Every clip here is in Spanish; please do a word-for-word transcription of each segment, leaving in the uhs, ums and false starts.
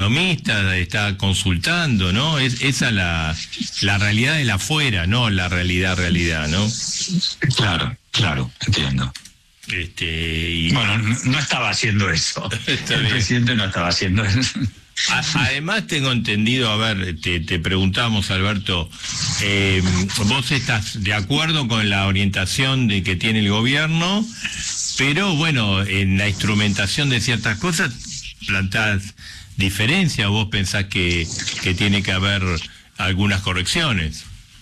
economista está consultando, ¿no? Es esa la, la realidad de la afuera, no la realidad, realidad, ¿no? Claro, claro, entiendo. Este, y... Bueno, no, no estaba haciendo eso. Está el bien. presidente no estaba haciendo eso. Además tengo entendido, a ver, te, te preguntamos, Alberto, eh, vos estás de acuerdo con la orientación de que tiene el gobierno, pero bueno, en la instrumentación de ciertas cosas plantás diferencia, vos pensás que, que tiene que haber algunas correcciones.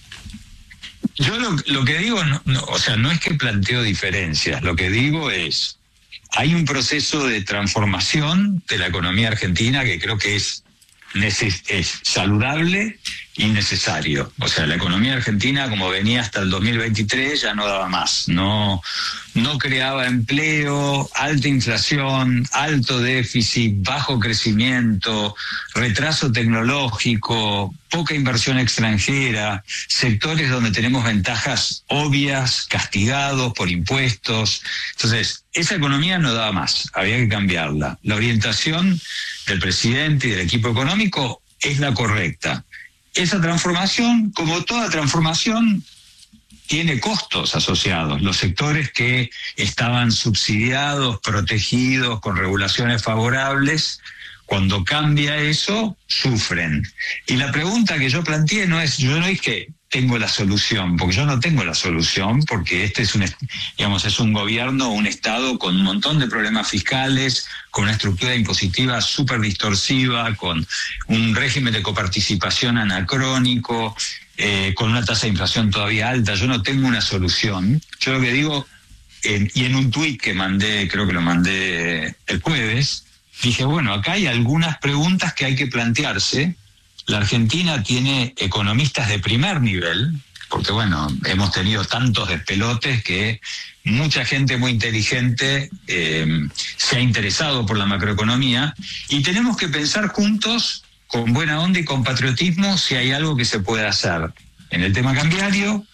Yo lo, lo que digo, no, no, o sea, no es que planteo diferencias, lo que digo es, hay un proceso de transformación de la economía argentina que creo que es, neces- es saludable y necesario. O sea, la economía argentina, como venía hasta el dos mil veintitrés, ya no daba más. No, no creaba empleo, alta inflación, alto déficit, bajo crecimiento, retraso tecnológico, poca inversión extranjera, sectores donde tenemos ventajas obvias, castigados por impuestos. Entonces, esa economía no daba más, había que cambiarla. La orientación del presidente y del equipo económico es la correcta. Esa transformación, como toda transformación, tiene costos asociados. Los sectores que estaban subsidiados, protegidos, con regulaciones favorables, cuando cambia eso, sufren. Y la pregunta que yo planteé no es, yo no es que tengo la solución, porque yo no tengo la solución, porque este es un, digamos, es un gobierno, un Estado con un montón de problemas fiscales, con una estructura impositiva súper distorsiva, con un régimen de coparticipación anacrónico, eh, con una tasa de inflación todavía alta. Yo no tengo una solución. Yo lo que digo, eh, y en un tuit que mandé, creo que lo mandé el jueves, dije, bueno, acá hay algunas preguntas que hay que plantearse. La Argentina tiene economistas de primer nivel, porque bueno, hemos tenido tantos despelotes que mucha gente muy inteligente eh, se ha interesado por la macroeconomía, y tenemos que pensar juntos, con buena onda y con patriotismo, si hay algo que se puede hacer en el tema cambiario,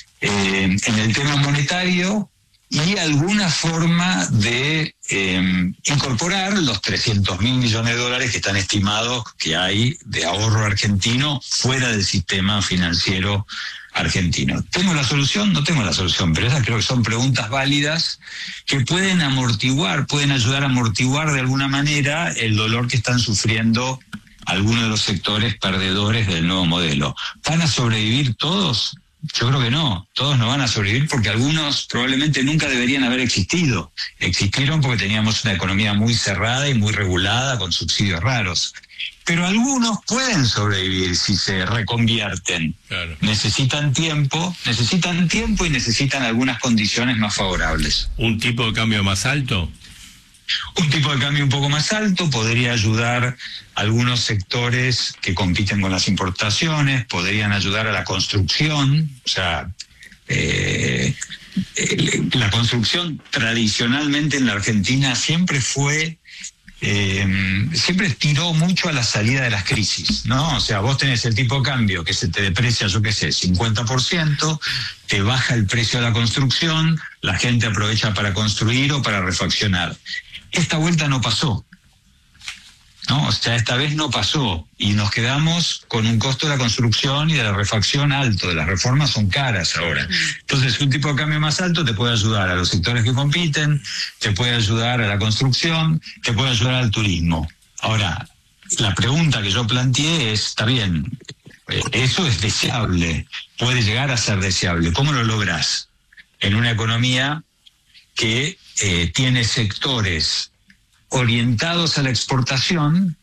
eh, en el tema monetario, y alguna forma de eh, incorporar los trescientos mil millones de dólares que están estimados que hay de ahorro argentino fuera del sistema financiero argentino. ¿Tengo la solución? No tengo la solución, pero esas creo que son preguntas válidas que pueden amortiguar, pueden ayudar a amortiguar de alguna manera el dolor que están sufriendo algunos de los sectores perdedores del nuevo modelo. ¿Van a sobrevivir todos? Yo creo que no, todos no van a sobrevivir porque algunos probablemente nunca deberían haber existido. Existieron porque teníamos una economía muy cerrada y muy regulada con subsidios raros. Pero algunos pueden sobrevivir si se reconvierten. Claro. Necesitan tiempo, necesitan tiempo y necesitan algunas condiciones más favorables. ¿Un tipo de cambio más alto? Un tipo de cambio un poco más alto podría ayudar a algunos sectores que compiten con las importaciones, podrían ayudar a la construcción, o sea, eh, eh, la construcción tradicionalmente en la Argentina siempre fue, eh, siempre tiró mucho a la salida de las crisis, ¿no? O sea, vos tenés el tipo de cambio que se te deprecia, yo qué sé, cincuenta por ciento, te baja el precio de la construcción, la gente aprovecha para construir o para refaccionar. Esta vuelta no pasó, ¿no? O sea, esta vez no pasó y nos quedamos con un costo de la construcción y de la refacción alto. Las reformas son caras ahora. Entonces, un tipo de cambio más alto te puede ayudar a los sectores que compiten, te puede ayudar a la construcción, te puede ayudar al turismo. Ahora, la pregunta que yo planteé es, está bien, eso es deseable, puede llegar a ser deseable. ¿Cómo lo lográs? En una economía que eh, tiene sectores orientados a la exportación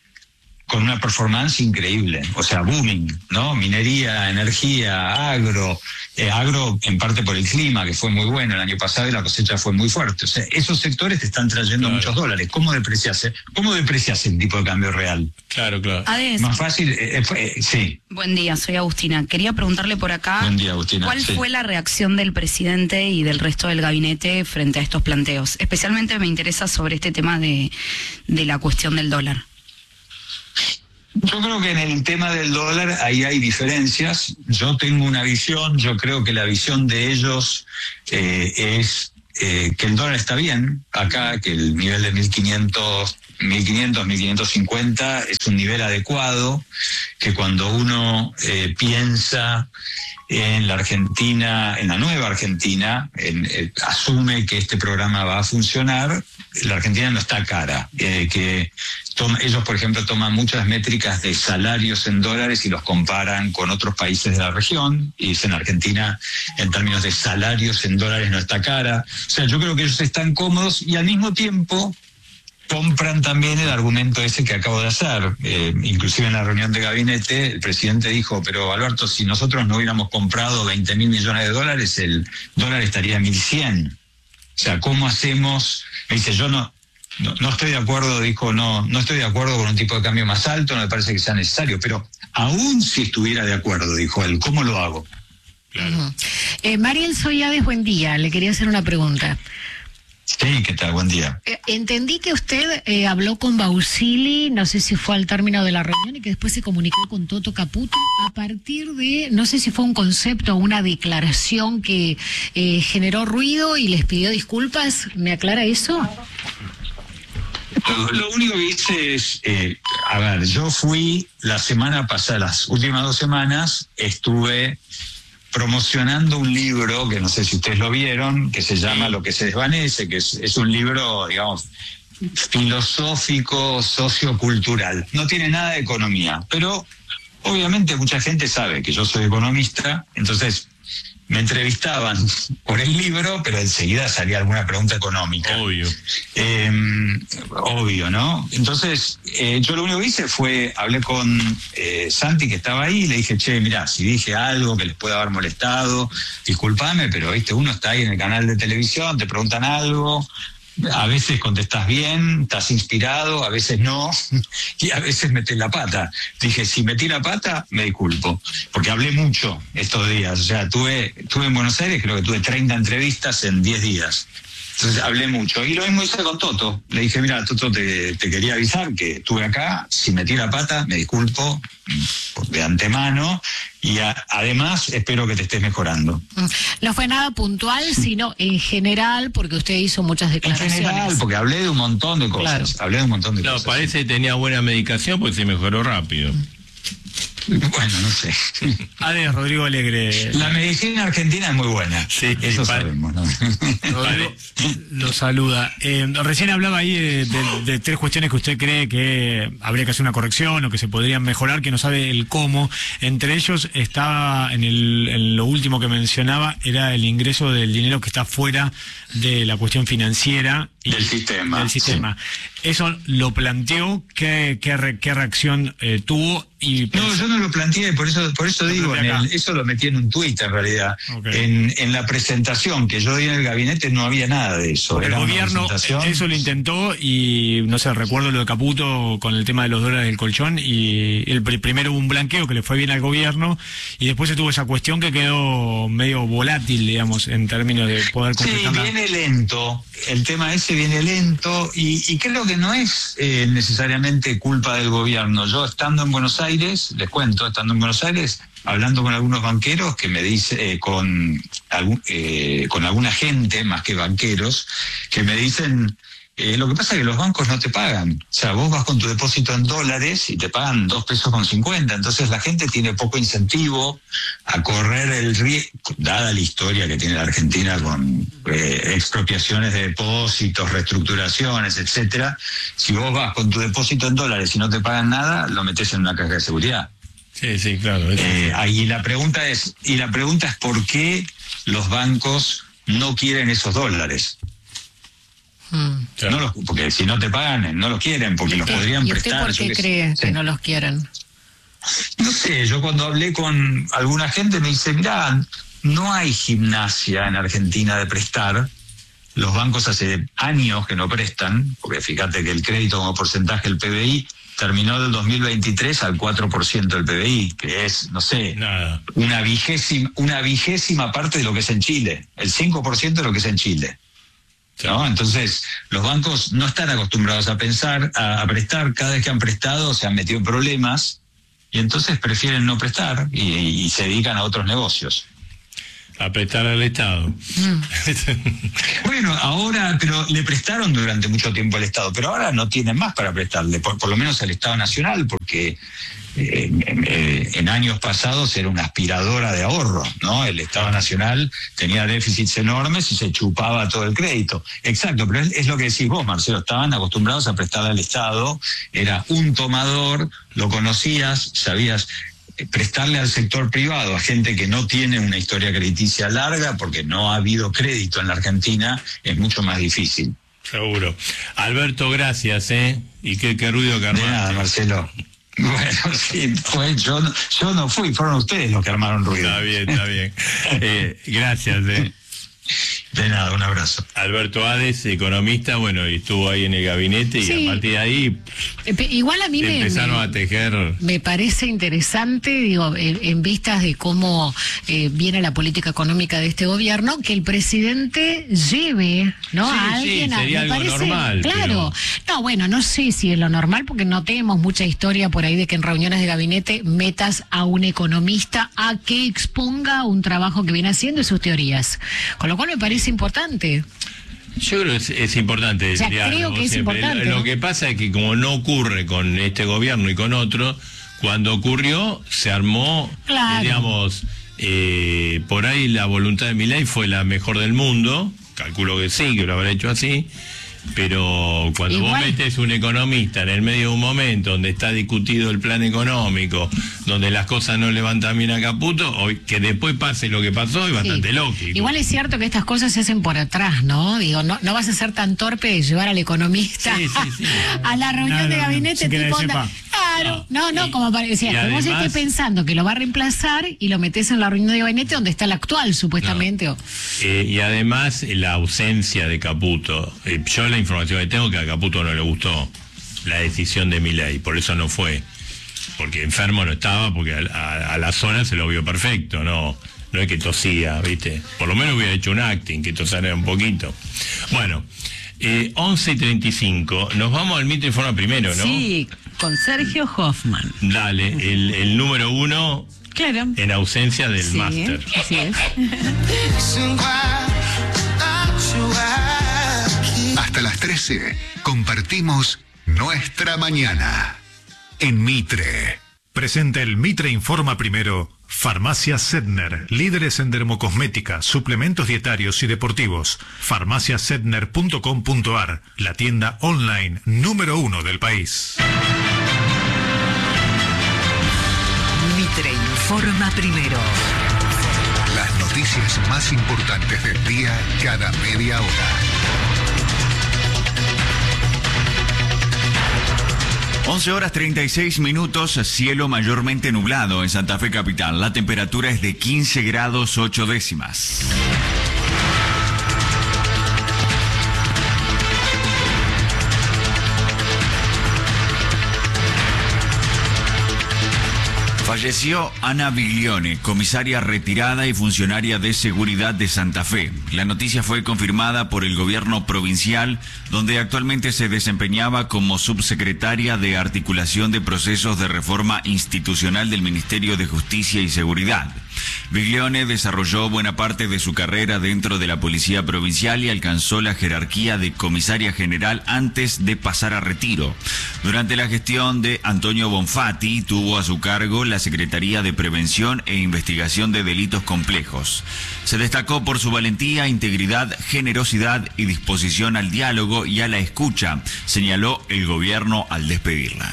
con una performance increíble, o sea, booming, ¿no? Minería, energía, agro, eh, agro en parte por el clima, que fue muy bueno el año pasado y la cosecha fue muy fuerte. O sea, esos sectores te están trayendo claro. muchos dólares. ¿Cómo deprecias? ¿Cómo deprecias el tipo de cambio real? Claro, claro. Ades, más fácil, eh, eh, sí. Buen día, soy Agustina. Quería preguntarle por acá, Buen día, Agustina. ¿cuál sí. fue la reacción del presidente y del resto del gabinete frente a estos planteos? Especialmente me interesa sobre este tema de, de la cuestión del dólar. Yo creo que en el tema del dólar ahí hay diferencias. Yo tengo una visión, yo creo que la visión de ellos eh, es eh, que el dólar está bien acá, que el nivel de mil quinientos mil quinientos, mil quinientos cincuenta es un nivel adecuado, que cuando uno eh, piensa en la Argentina, en la nueva Argentina, en, eh, asume que este programa va a funcionar, la Argentina no está cara, eh, que toma, ellos por ejemplo toman muchas métricas de salarios en dólares y los comparan con otros países de la región, y dicen Argentina en términos de salarios en dólares no está cara. O sea, yo creo que ellos están cómodos y al mismo tiempo compran también el argumento ese que acabo de hacer. Eh, inclusive en la reunión de gabinete el presidente dijo, pero Alberto, si nosotros no hubiéramos comprado veinte mil millones de dólares, el dólar estaría a mil cien. O sea, ¿cómo hacemos? Me dice, yo no, no, no estoy de acuerdo, dijo, no, no estoy de acuerdo con un tipo de cambio más alto, no me parece que sea necesario, pero aún si estuviera de acuerdo, dijo él, ¿cómo lo hago? Claro. Uh-huh. eh, Mariel Soyades, buen día, le quería hacer una pregunta. Sí, ¿qué tal? Buen día. Eh, entendí que usted eh, habló con Bausili, no sé si fue al término de la reunión, y que después se comunicó con Toto Caputo a partir de, no sé si fue un concepto o una declaración que eh, generó ruido y les pidió disculpas. ¿Me aclara eso? Lo, lo único que hice es, eh, a ver, yo fui la semana pasada, las últimas dos semanas, estuve promocionando un libro que no sé si ustedes lo vieron, que se llama Lo que se desvanece, que es, es un libro, digamos, filosófico, sociocultural. No tiene nada de economía, pero obviamente mucha gente sabe que yo soy economista, entonces me entrevistaban por el libro, pero enseguida salía alguna pregunta económica. Obvio. Eh, obvio, ¿no? Entonces, eh, yo lo único que hice fue, hablé con eh, Santi, que estaba ahí, y le dije, che, mirá, si dije algo que les pueda haber molestado, discúlpame, pero viste, uno está ahí en el canal de televisión, te preguntan algo, a veces contestás bien, estás inspirado, a veces no, y a veces metés la pata. Dije, si metí la pata, me disculpo, porque hablé mucho estos días. O sea, tuve, tuve en Buenos Aires, creo que tuve treinta entrevistas en diez días. Entonces hablé mucho. Y lo mismo hice con Toto. Le dije, mira, Toto, te, te quería avisar que estuve acá, si metí la pata, me disculpo de antemano, y a, además espero que te estés mejorando. No fue nada puntual, sino en general, porque usted hizo muchas declaraciones. En general, porque hablé de un montón de cosas. Claro. Hablé de un montón de No, cosas. parece que tenía buena medicación porque se mejoró rápido. Bueno, no sé. Ade, Rodrigo Alegre. La medicina argentina es muy buena. Sí, eso pare- sabemos, ¿no? Rodrigo lo saluda. Eh, recién hablaba ahí de, de, de tres cuestiones que usted cree que habría que hacer una corrección o que se podrían mejorar, que no sabe el cómo. Entre ellos estaba, en, el, en lo último que mencionaba, era el ingreso del dinero que está fuera de la cuestión financiera. Y Del sistema. Del sistema. Sí. Eso lo planteó, ¿qué, qué, re, qué reacción eh, tuvo? Y no, yo no lo planteé, por eso por eso digo, en el, eso lo metí en un tuit en realidad. Okay. En, en la presentación que yo di en el gabinete no había nada de eso. El Era gobierno eso lo intentó y, no sé, recuerdo lo de Caputo con el tema de los dólares del colchón, y el primero hubo un blanqueo que le fue bien al gobierno y después se tuvo esa cuestión que quedó medio volátil, digamos, en términos de poder completar. Sí, viene lento, el tema ese viene lento y, y creo que no es eh, necesariamente culpa del gobierno. Yo estando en Buenos Aires, les cuento, estando en Buenos Aires, hablando con algunos banqueros que me dice, eh, con, algún, eh, con alguna gente, más que banqueros, que me dicen, eh, lo que pasa es que los bancos no te pagan. O sea, vos vas con tu depósito en dólares y te pagan dos pesos con cincuenta. Entonces la gente tiene poco incentivo a correr el riesgo, dada la historia que tiene la Argentina con eh, expropiaciones de depósitos, reestructuraciones, etcétera. Si vos vas con tu depósito en dólares y no te pagan nada, lo metés en una caja de seguridad. Sí, sí, claro. Eh, ahí la pregunta es, y la pregunta es por qué los bancos no quieren esos dólares. Hmm. No los, porque si no te pagan, no los quieren, porque los podrían ¿Y usted prestar. por qué cree que sí. no los quieren? No sé, yo cuando hablé con alguna gente me dice, mirá, no hay gimnasia en Argentina de prestar. Los bancos hace años que no prestan, porque fíjate que el crédito como porcentaje del P B I terminó del dos mil veintitrés al cuatro por ciento del P B I, que es, no sé, Nada. una vigésima, una vigésima parte de lo que es en Chile, el cinco por ciento de lo que es en Chile. ¿No? Entonces, los bancos no están acostumbrados a pensar, a, a prestar. Cada vez que han prestado se han metido en problemas y entonces prefieren no prestar y, y se dedican a otros negocios. A prestar al Estado. Mm. Bueno, ahora, pero le prestaron durante mucho tiempo al Estado, pero ahora no tienen más para prestarle, por, por lo menos al Estado Nacional, porque eh, eh, en años pasados era una aspiradora de ahorro, ¿no? El Estado Nacional tenía déficits enormes y se chupaba todo el crédito. Exacto, pero es, es lo que decís vos, Marcelo, estaban acostumbrados a prestarle al Estado, era un tomador, lo conocías, sabías. Prestarle al sector privado, a gente que no tiene una historia crediticia larga, porque no ha habido crédito en la Argentina, es mucho más difícil. Seguro. Alberto, gracias, ¿eh? Y qué, qué ruido que armaste. De nada, Marcelo. Bueno, sí, fue, yo, no, yo no fui, fueron ustedes los que armaron ruido. Está bien, está bien. Eh, gracias, ¿eh? De nada, un abrazo. Alberto Hades, economista, bueno, y estuvo ahí en el gabinete, Sí. y a partir de ahí Igual a mí me, empezaron me, a tejer. me parece interesante, digo, en, en vistas de cómo eh, viene la política económica de este gobierno, que el presidente lleve, ¿no? Sí, a sí, alguien a, sería me algo parece, normal, claro. No, bueno, no sé si es lo normal, porque no tenemos mucha historia por ahí de que en reuniones de gabinete metas a un economista a que exponga un trabajo que viene haciendo y sus teorías. Con lo cual me parece importante. Yo creo que es, es importante. O sea, el diálogo creo que es siempre. importante, Lo ¿no? que pasa es que como no ocurre con este gobierno y con otro, cuando ocurrió se armó, Claro. digamos, eh, por ahí la voluntad de Milei fue la mejor del mundo, calculo que sí, que lo habrá hecho así, pero cuando Igual. vos metes un economista en el medio de un momento donde está discutido el plan económico, donde las cosas no levantan bien a Caputo, o que después pase lo que pasó, es bastante Sí. lógico. Igual es cierto que estas cosas se hacen por atrás, ¿no? Digo, no, no vas a ser tan torpe de llevar al economista Sí, sí, sí. a la reunión No, no, de no, gabinete sin que tipo nadie onda. sepa. Claro, no, no, Y- como parecía, y que vos además- estés pensando que lo va a reemplazar y lo metés en la reunión de gabinete donde está el actual, supuestamente. o- Eh, y además eh, la ausencia de Caputo. Eh, yo la información que tengo que a Caputo no le gustó la decisión de Milei, por eso no fue. Porque enfermo no estaba, porque a, a- a las horas se lo vio perfecto, no no es que tosía, ¿viste? Por lo menos hubiera hecho un acting, que tosara un poquito. Bueno, eh, once y treinta y cinco, nos vamos al Mitre Informa primero, ¿no? Sí, con Sergio Hoffman. Dale, el, el número uno Claro. en ausencia del Sí, máster. así es. Hasta las trece compartimos nuestra mañana en Mitre. Presenta el Mitre Informa Primero. Farmacia Sedner, líderes en dermocosmética, suplementos dietarios y deportivos. farmacia sedner punto com punto ar, la tienda online número uno del país. Mitre Informa Primero. Las noticias más importantes del día cada media hora. once horas treinta y seis minutos, cielo mayormente nublado en Santa Fe capital. La temperatura es de quince grados ocho décimas. Falleció Ana Biglione, comisaria retirada y funcionaria de seguridad de Santa Fe. La noticia fue confirmada por el gobierno provincial, donde actualmente se desempeñaba como subsecretaria de Articulación de Procesos de Reforma Institucional del Ministerio de Justicia y Seguridad. Biglione desarrolló buena parte de su carrera dentro de la Policía Provincial y alcanzó la jerarquía de comisaria general antes de pasar a retiro. Durante la gestión de Antonio Bonfatti tuvo a su cargo la Secretaría de Prevención e Investigación de Delitos Complejos. Se destacó por su valentía, integridad, generosidad y disposición al diálogo y a la escucha, señaló el gobierno al despedirla.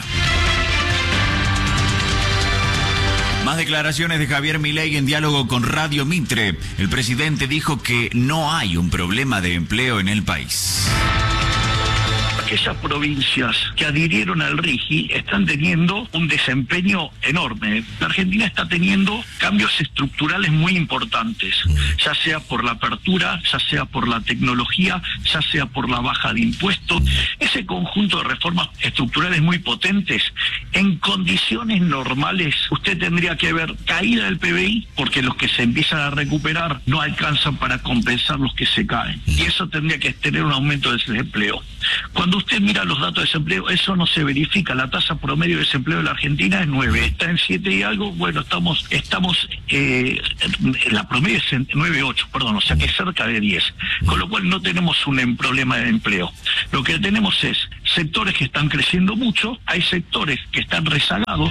Más declaraciones de Javier Milei en diálogo con Radio Mitre. El presidente dijo que no hay un problema de empleo en el país. Aquellas provincias que adhirieron al RIGI están teniendo un desempeño enorme. La Argentina está teniendo cambios estructurales muy importantes, ya sea por la apertura, ya sea por la tecnología, ya sea por la baja de impuestos. Ese conjunto de reformas estructurales muy potentes, en condiciones normales, usted tendría que ver caída del P B I, porque los que se empiezan a recuperar no alcanzan para compensar los que se caen. Y eso tendría que tener un aumento del desempleo. Cuando usted mira los datos de desempleo, eso no se verifica. La tasa promedio de desempleo de la Argentina es nueve, está en siete y algo. Bueno, estamos, estamos eh, la promedio es en nueve coma ocho, perdón, o sea que es cerca de diez. Con lo cual no tenemos un problema de empleo. Lo que tenemos es sectores que están creciendo mucho, hay sectores que están rezagados.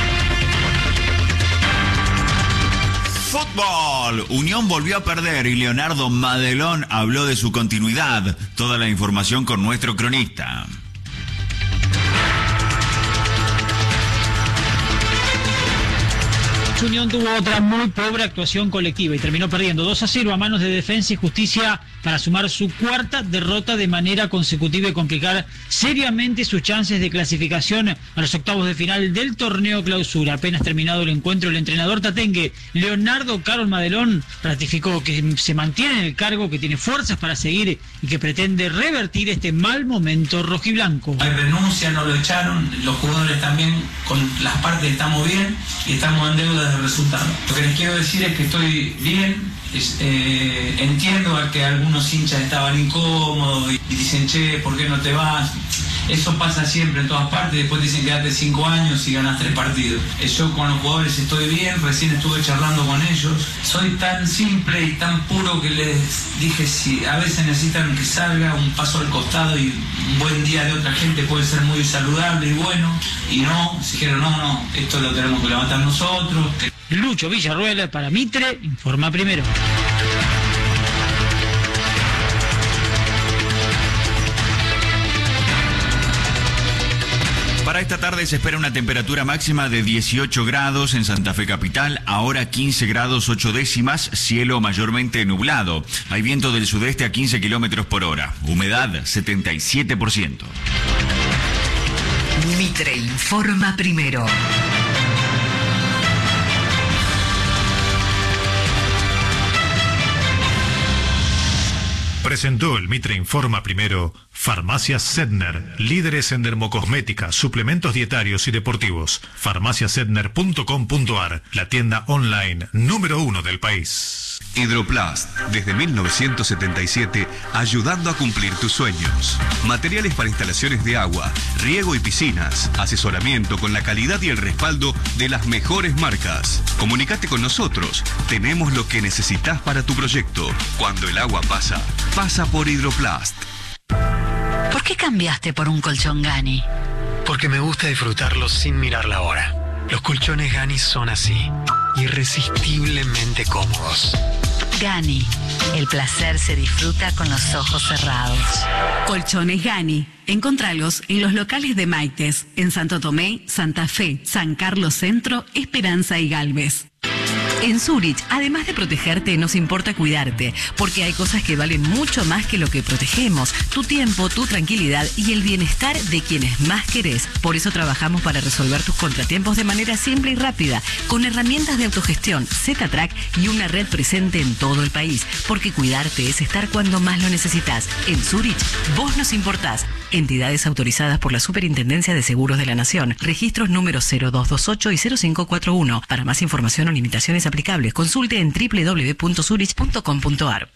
Fútbol. Unión volvió a perder y Leonardo Madelón habló de su continuidad. Toda la información con nuestro cronista. Unión tuvo otra muy pobre actuación colectiva y terminó perdiendo dos a cero a manos de Defensa y Justicia para sumar su cuarta derrota de manera consecutiva y complicar seriamente sus chances de clasificación a los octavos de final del torneo clausura. Apenas terminado el encuentro, el entrenador tatengue Leonardo Carol Madelón ratificó que se mantiene en el cargo, que tiene fuerzas para seguir y que pretende revertir este mal momento rojiblanco. Hay renuncia, no lo echaron, los jugadores también, con las partes estamos bien y estamos en deuda de resultados. Lo que les quiero decir es que estoy bien, es, eh, entiendo a que algunos hinchas estaban incómodos y, y dicen, che, ¿por qué no te vas? Eso pasa siempre en todas partes, después dicen quédate cinco años y ganas tres partidos. Yo con los jugadores estoy bien, recién estuve charlando con ellos. Soy tan simple y tan puro que les dije, si a veces necesitan que salga un paso al costado y un buen día de otra gente puede ser muy saludable y bueno, y no, si dijeron no, no, esto lo tenemos que levantar nosotros. Lucho Villarruel para Mitre, informa primero. Para esta tarde se espera una temperatura máxima de dieciocho grados en Santa Fe capital, ahora quince grados ocho décimas, cielo mayormente nublado. Hay viento del sudeste a quince kilómetros por hora, humedad setenta y siete por ciento. Mitre informa primero. Presentó el Mitre Informa Primero, Farmacias Sedner, líderes en dermocosmética, suplementos dietarios y deportivos. farmacia sedner punto com punto ar, la tienda online número uno del país. Hidroplast, desde mil novecientos setenta y siete, ayudando a cumplir tus sueños. Materiales para instalaciones de agua, riego y piscinas. Asesoramiento con la calidad y el respaldo de las mejores marcas. Comunicate con nosotros. Tenemos lo que necesitas para tu proyecto. Cuando el agua pasa, pasa por Hidroplast. ¿Por qué cambiaste por un colchón Gani? Porque me gusta disfrutarlo sin mirar la hora. Los colchones Gani son así, irresistiblemente cómodos. Gani, el placer se disfruta con los ojos cerrados. Colchones Gani. Encontralos en los locales de Maites, en Santo Tomé, Santa Fe, San Carlos Centro, Esperanza y Galvez. En Zurich, además de protegerte, nos importa cuidarte, porque hay cosas que valen mucho más que lo que protegemos: tu tiempo, tu tranquilidad y el bienestar de quienes más querés. Por eso trabajamos para resolver tus contratiempos de manera simple y rápida, con herramientas de autogestión, Z-Track y una red presente en todo el país, porque cuidarte es estar cuando más lo necesitas. En Zurich, vos nos importás. Entidades autorizadas por la Superintendencia de Seguros de la Nación. Registros número cero dos dos ocho y cero cinco cuatro uno. Para más información o limitaciones aplicables, consulte en doble u doble u doble u punto zurich punto com punto ar.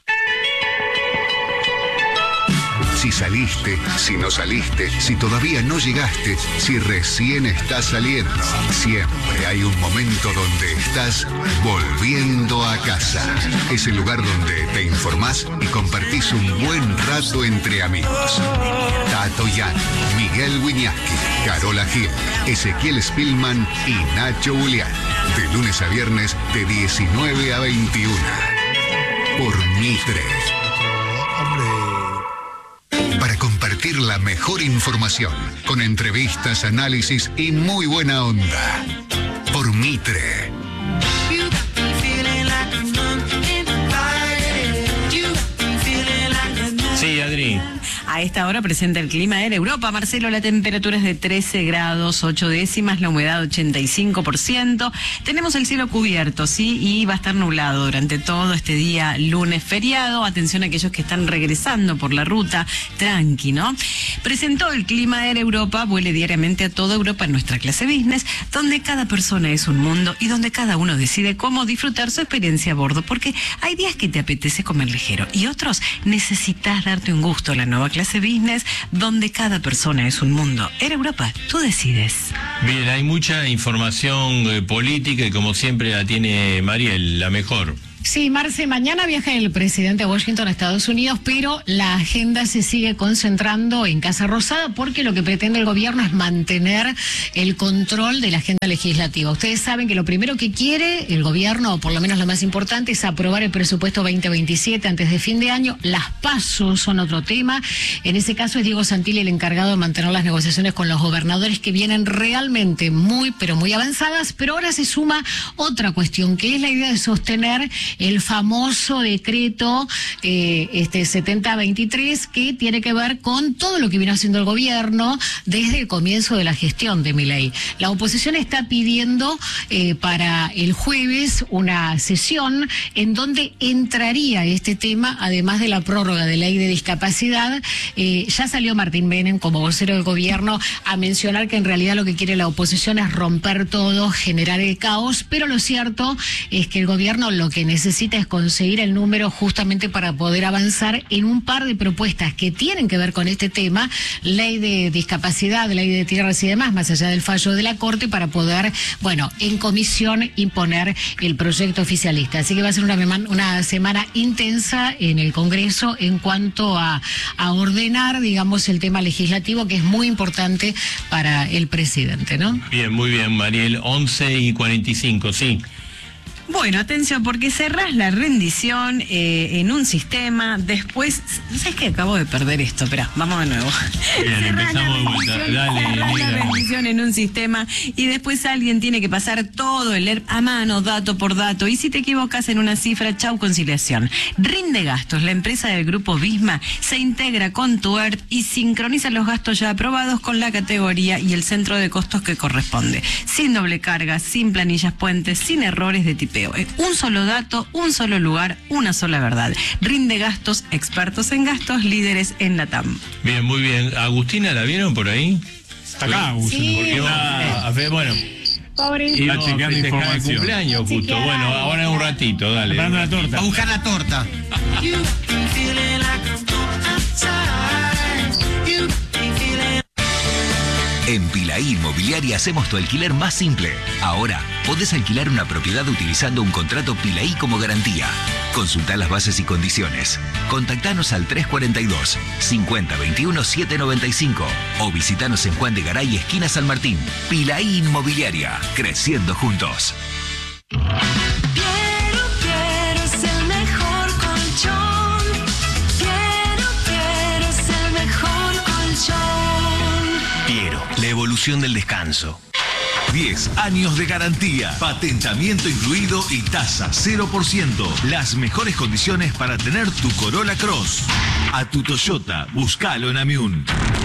Si saliste, si no saliste, si todavía no llegaste, si recién estás saliendo, siempre hay un momento donde estás volviendo a casa. Es el lugar donde te informás y compartís un buen rato entre amigos. Tato Yan, Miguel Wiñaski, Carola Gil, Ezequiel Spillman y Nacho Julián. De lunes a viernes de diecinueve a veintiuno. Por Mitre. Para compartir la mejor información, con entrevistas, análisis y muy buena onda. Por Mitre. Sí, Adri. A esta hora presenta el clima en Europa. Marcelo, la temperatura es de trece grados ocho décimas, la humedad ochenta y cinco por ciento. Tenemos el cielo cubierto, ¿sí? Y va a estar nublado durante todo este día lunes feriado. Atención a aquellos que están regresando por la ruta, tranqui, ¿no? Presentó el clima en Europa. Vuele diariamente a toda Europa en nuestra clase business, donde cada persona es un mundo y donde cada uno decide cómo disfrutar su experiencia a bordo, porque hay días que te apetece comer ligero y otros necesitas darte un gusto. La nueva clase clase business, donde cada persona es un mundo. Air Europa, tú decides. Bien, hay mucha información eh, política y como siempre la tiene Mariel, la mejor. Sí, Marce, mañana viaja el presidente a Washington, a Estados Unidos, pero la agenda se sigue concentrando en Casa Rosada porque lo que pretende el gobierno es mantener el control de la agenda legislativa. Ustedes saben que lo primero que quiere el gobierno, o por lo menos lo más importante, es aprobar el presupuesto veinte veintisiete antes de fin de año. Las PASO son otro tema. En ese caso es Diego Santilli el encargado de mantener las negociaciones con los gobernadores, que vienen realmente muy, pero muy avanzadas. Pero ahora se suma otra cuestión, que es la idea de sostener el famoso decreto eh, este setenta veintitrés, que tiene que ver con todo lo que viene haciendo el gobierno desde el comienzo de la gestión de Milei. La oposición está pidiendo eh, para el jueves una sesión en donde entraría este tema, además de la prórroga de ley de discapacidad. Eh, ya salió Martín Menem como vocero del gobierno a mencionar que en realidad lo que quiere la oposición es romper todo, generar el caos, pero lo cierto es que el gobierno lo que necesita necesita es conseguir el número justamente para poder avanzar en un par de propuestas que tienen que ver con este tema, ley de discapacidad, ley de tierras y demás, más allá del fallo de la Corte, para poder, bueno, en comisión imponer el proyecto oficialista. Así que va a ser una, una semana intensa en el Congreso en cuanto a, a ordenar, digamos, el tema legislativo, que es muy importante para el presidente, ¿no? Bien, muy bien, Mariel. once y cuarenta y cinco, sí. Bueno, atención, porque cerrás la rendición eh, en un sistema, después, ¿sabes qué? Acabo de perder esto, espera, vamos de nuevo. Bien, empezamos de vuelta, dale. Cerrás la rendición en un sistema y después alguien tiene que pasar todo el E R P a mano, dato por dato, y si te equivocas en una cifra, chau conciliación. Rinde Gastos, la empresa del grupo Visma, se integra con tu E R P y sincroniza los gastos ya aprobados con la categoría y el centro de costos que corresponde, sin doble carga, sin planillas puentes, sin errores de tipeo. Un solo dato, un solo lugar, una sola verdad. Rinde Gastos, expertos en gastos, líderes en la T A M. Bien, muy bien. ¿Agustina la vieron por ahí? Está acá, Agustina. Sí. Porque va a ver, bueno. Pobre. Y va chequeando información. El cumpleaños justo. Chequear. Bueno, ahora en un ratito, dale. Preparando la torta. A buscar la torta. En Pilaí Inmobiliaria hacemos tu alquiler más simple. Ahora, podés alquilar una propiedad utilizando un contrato Pilaí como garantía. Consultá las bases y condiciones. Contactanos al tres cuarenta y dos, cincuenta veintiuno, setecientos noventa y cinco o visitanos en Juan de Garay, esquina San Martín. Pilaí Inmobiliaria, creciendo juntos. La evolución del descanso. diez años de garantía, patentamiento incluido y tasa cero por ciento. Las mejores condiciones para tener tu Corolla Cross. A tu Toyota, búscalo en Amiún.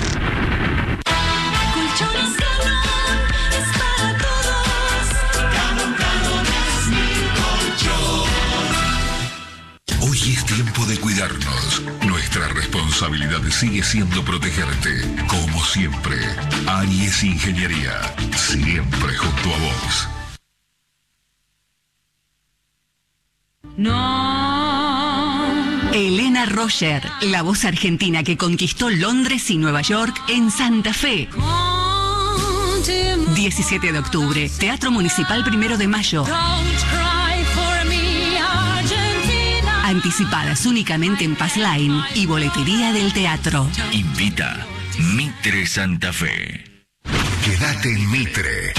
Hoy es tiempo de cuidarnos. Nuestra responsabilidad sigue siendo protegerte. Como siempre, Aries Ingeniería, siempre junto a vos. No. Elena Roger, la voz argentina que conquistó Londres y Nueva York en Santa Fe. diecisiete de octubre, Teatro Municipal Primero de Mayo. Anticipadas únicamente en Passline y boletería del teatro. Invita Mitre Santa Fe. Quédate en Mitre.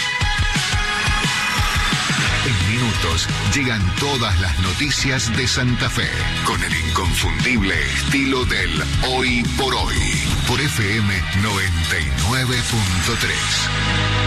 En minutos llegan todas las noticias de Santa Fe con el inconfundible estilo del Hoy por Hoy por F M noventa y nueve punto tres.